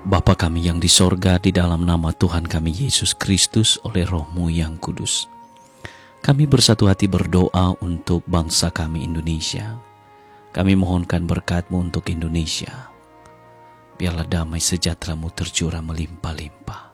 Bapa kami yang di sorga, di dalam nama Tuhan kami Yesus Kristus oleh Roh-Mu yang kudus, kami bersatu hati berdoa untuk bangsa kami Indonesia. Kami mohonkan berkat-Mu untuk Indonesia. Biarlah damai sejahtera-Mu tercurah melimpah-limpah.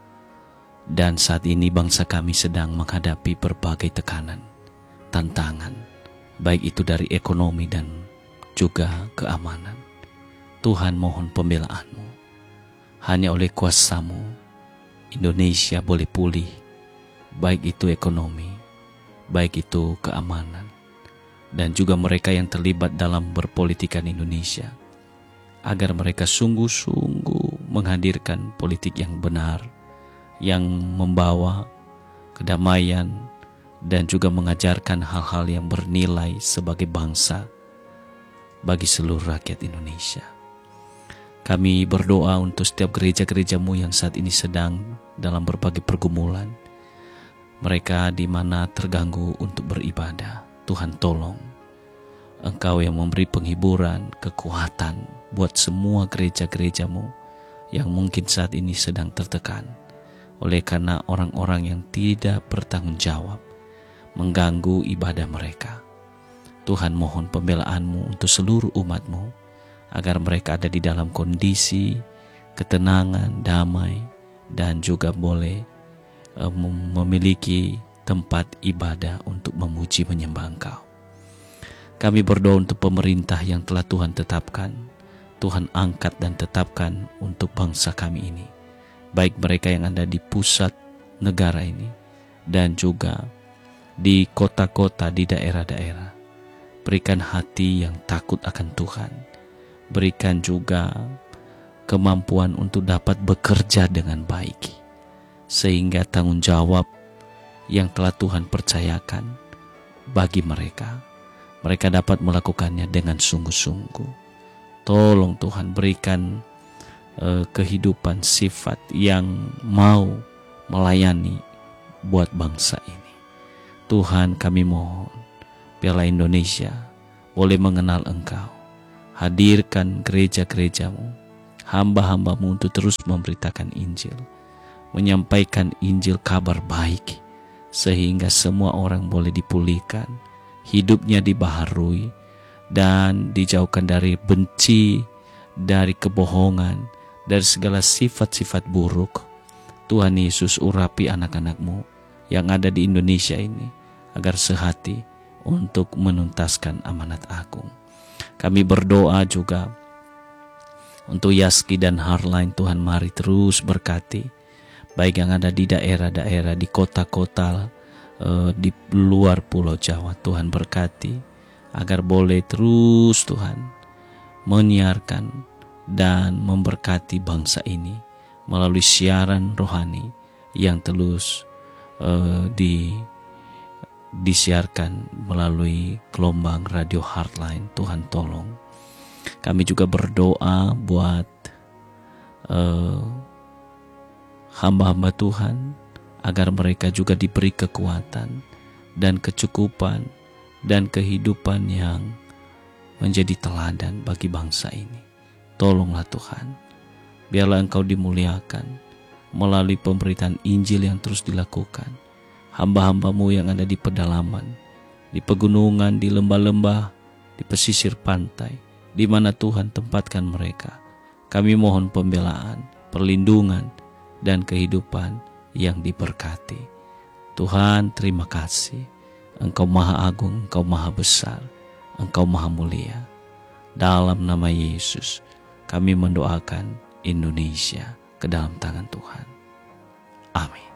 Dan saat ini bangsa kami sedang menghadapi berbagai tekanan, tantangan, baik itu dari ekonomi dan juga keamanan. Tuhan, mohon pembelaan-Mu. Hanya oleh kuasa-Mu, Indonesia boleh pulih, baik itu ekonomi, baik itu keamanan, dan juga mereka yang terlibat dalam berpolitikan Indonesia, agar mereka sungguh-sungguh menghadirkan politik yang benar, yang membawa kedamaian, dan juga mengajarkan hal-hal yang bernilai sebagai bangsa bagi seluruh rakyat Indonesia. Kami berdoa untuk setiap gereja-gereja-Mu yang saat ini sedang dalam berbagai pergumulan. Mereka di mana terganggu untuk beribadah. Tuhan tolong. Engkau yang memberi penghiburan, kekuatan buat semua gereja-gereja-Mu yang mungkin saat ini sedang tertekan oleh karena orang-orang yang tidak bertanggung jawab mengganggu ibadah mereka. Tuhan, mohon pembelaan-Mu untuk seluruh umat-Mu, agar mereka ada di dalam kondisi ketenangan, damai, dan juga boleh memiliki tempat ibadah untuk memuji menyembah Engkau. Kami berdoa untuk pemerintah yang telah Tuhan tetapkan. Tuhan angkat dan tetapkan untuk bangsa kami ini, baik mereka yang ada di pusat negara ini dan juga di kota-kota, di daerah-daerah. Berikan hati yang takut akan Tuhan. Berikan juga kemampuan untuk dapat bekerja dengan baik, sehingga tanggung jawab yang telah Tuhan percayakan bagi mereka dapat melakukannya dengan sungguh-sungguh. Tolong Tuhan, berikan kehidupan sifat yang mau melayani buat bangsa ini. Tuhan, kami mohon biarlah Indonesia boleh mengenal Engkau. Hadirkan gereja-gereja-Mu, hamba-hamba-Mu untuk terus memberitakan Injil, menyampaikan Injil kabar baik, sehingga semua orang boleh dipulihkan, hidupnya dibaharui, dan dijauhkan dari benci, dari kebohongan, dari segala sifat-sifat buruk. Tuhan Yesus, urapi anak-anak-Mu yang ada di Indonesia ini, agar sehati untuk menuntaskan amanat agung. Kami berdoa juga untuk Yaski dan Harline. Tuhan, mari terus berkati, baik yang ada di daerah-daerah, di kota-kota, di luar Pulau Jawa. Tuhan berkati, agar boleh terus Tuhan menyiarkan dan memberkati bangsa ini melalui siaran rohani yang terus disiarkan melalui gelombang radio Heartline. Tuhan tolong. Kami juga berdoa buat hamba-hamba Tuhan, agar mereka juga diberi kekuatan dan kecukupan dan kehidupan yang menjadi teladan bagi bangsa ini. Tolonglah Tuhan, biarlah Engkau dimuliakan melalui pemberitaan Injil yang terus dilakukan. Hamba-hamba-Mu yang ada di pedalaman, di pegunungan, di lembah-lembah, di pesisir pantai, di mana Tuhan tempatkan mereka. Kami mohon pembelaan, perlindungan, dan kehidupan yang diberkati. Tuhan, terima kasih. Engkau Maha Agung, Engkau Maha Besar, Engkau Maha Mulia. Dalam nama Yesus, kami mendoakan Indonesia ke dalam tangan Tuhan. Amin.